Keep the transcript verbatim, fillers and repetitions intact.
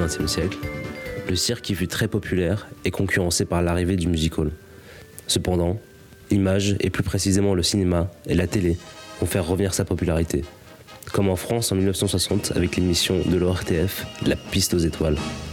vingtième siècle, le cirque y fut très populaire et concurrencé par l'arrivée du music-hall. Cependant, l'image, et plus précisément le cinéma et la télé, vont faire revenir sa popularité. Comme en France en mille neuf cent soixante avec l'émission de l'O R T F, La Piste aux étoiles.